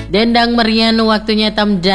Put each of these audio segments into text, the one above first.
Dendang merian waktunya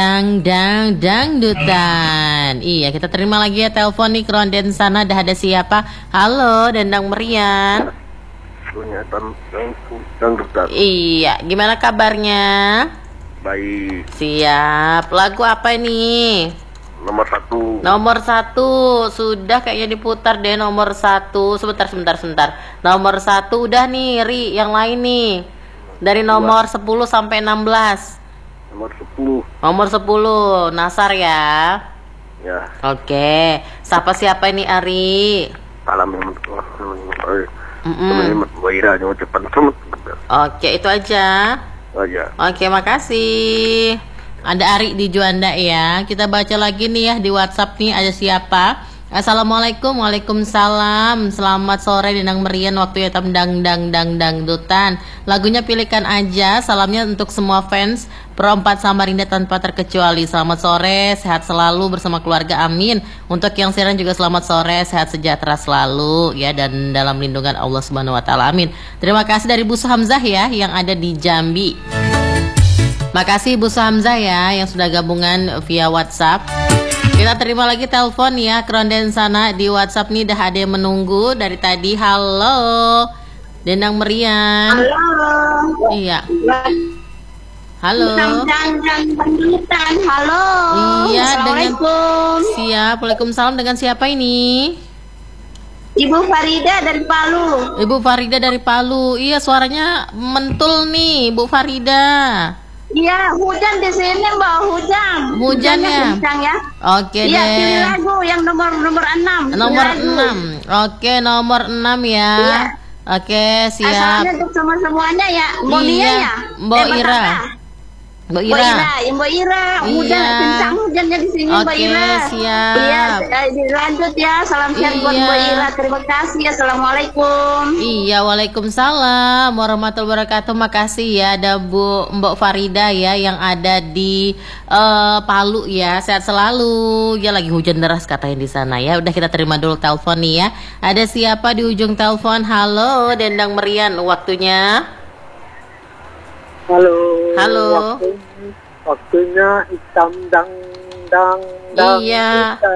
dangdutan. Iya, kita terima lagi ya telepon nih Kronden sana. Dah ada siapa? Halo, Dendang merian. Waktunya dangdutan. Iya, gimana kabarnya? Baik. Siap. Lagu apa ini? Nomor 1. Nomor 1 sudah kayaknya diputar deh nomor 1. Sebentar. Nomor 1 udah nih, Ri. Yang lain nih. Dari nomor 10 sampai 16. Nomor 10. Nomor 10 Nasar ya. Ya. Oke. Siapa ini Ari? Salam yang teman Waira yang cepat teman. Oke, itu aja. Aja. Oke, makasih. Ada Ari di Juanda ya. Kita baca lagi nih ya di WhatsApp nih ada siapa? Assalamualaikum. Waalaikumsalam. Selamat sore Dendang merian waktunya dangdutan. Lagunya pilihkan aja. Salamnya untuk semua fans Pro 4 Samarinda tanpa terkecuali. Selamat sore, sehat selalu bersama keluarga, amin. Untuk yang siaran juga selamat sore, sehat sejahtera selalu ya, dan dalam lindungan Allah Subhanahu wa taala, amin. Terima kasih dari Bu Hamzah ya yang ada di Jambi. Makasih Bu Hamzah ya yang sudah gabungan via WhatsApp. Kita terima lagi telepon ya Kronden sana di WhatsApp nih, dah ada yang menunggu dari tadi. Halo Dendang merian. Halo. Iya. Halo. Halo. Iya, Assalamualaikum. Siap. Waalaikumsalam. Dengan siapa ini? Ibu Farida dari Palu. Ibu Farida dari Palu. Iya, suaranya mentul nih Bu Farida. Iya, hujan di sini Mbak, hujan. Hujannya kencang ya. Oke iya, deh. pilih lagu yang nomor 6. Nomor 6. Oke, nomor 6 ya. Iya. Oke, siap. Asalnya untuk semuanya ya. Mbak Nia Iya, ya. Mbak Ira. Mbak Ira. Mbak Ira. Hujan Iya. kencang hujannya di sini Mbak Oke, Ira. siap. Iya, dilanjut ya. Salam sehat buat Iya. Mbak Ira. Terima kasih. Assalamualaikum. Iya, waalaikumsalam warahmatullahi wabarakatuh. Makasih ya ada Mbak Farida ya yang ada di Palu ya. Sehat selalu. Ya lagi hujan deras katanya di sana ya. Udah kita terima dulu telepon nih ya. Ada siapa di ujung telepon? Halo, Dendang merian. Waktunya. Halo. Waktunya hitam dang. Iya.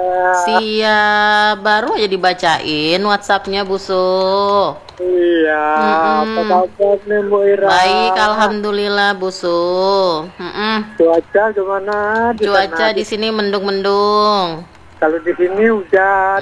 Siap. Baru aja dibacain WhatsAppnya Busu. Iya. Apa kabar nih Bu Ira? Baik, alhamdulillah Busu. Cuaca gimana? Cuaca di sini mendung-mendung. Kalau di sini hujan.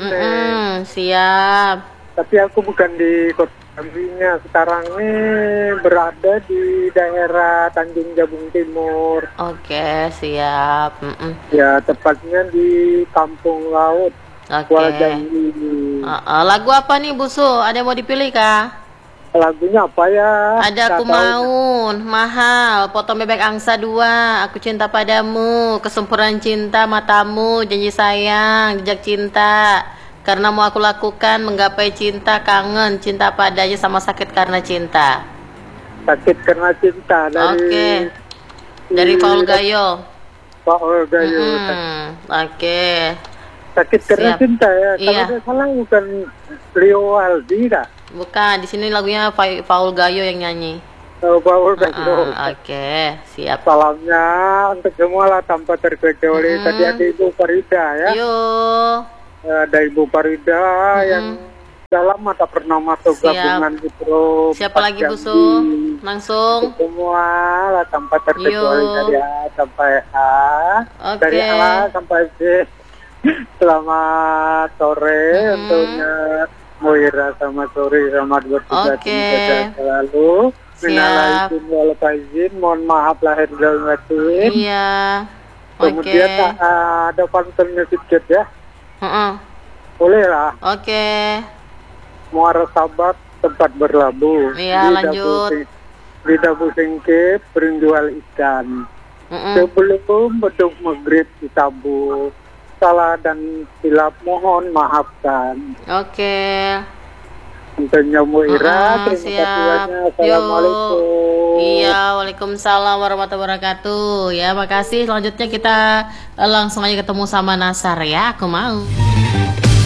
Siap. Tapi aku bukan di kota Jambinya. Sekarang nih berada di daerah Tanjung Jabung Timur. Oke, siap. Ya, tepatnya di Kampung Laut. Kuala Jambi. Lagu apa nih Busu? Ada yang mau dipilih kah? Lagunya apa ya? Ada Aku Maun, Mahal, Potong Bebek Angsa 2, Aku Cinta Padamu, Kesempurnaan Cinta, Matamu, Janji Sayang, Jejak Cinta, Karena Mau Aku Lakukan, Menggapai Cinta, Kangen, Cinta Padanya, sama Sakit Karena Cinta. Sakit Karena Cinta dari dari Paul Gayo. Paul Gayo. Oke. Sakit Karena Cinta ya. Kalau Iya. tidak salah bukan Rio Aldi dah. Bukan, di sini lagunya Paul Gayo yang nyanyi. Oh, Paul Gayo. Oke, siap. Salamnya untuk semua lah tanpa terkecuali. Tadi ada Ibu Farida ya. Yo. Ada Ibu Farida yang sudah lama tak pernah masuk gabungan di Pro. Siapa lagi Busu? Langsung. Semua lah tanpa terkecuali dari A sampai A. Dari A sampai Z. Selamat sore untuknya Moira, sama sore, selamat bertugas selalu. Minal aidin wal faizin, mohon maaf lahir dan batin. Iya. Kemudian ada pantun sedikit ya. Boleh lah. Oke. Muara Sabak tempat berlabuh. Iya, lanjut. Lidah busengkep perindual ikan. Sebelum beduk maghrib ditabuh, salah dan silap mohon maafkan. Oke. Tentunya Bu Ira, terima kasih banyak. Assalamualaikum. Iya, waalaikumsalam warahmatullahi wabarakatuh. Ya, makasih. Selanjutnya kita langsung aja ketemu sama Nasar ya. Aku Mau.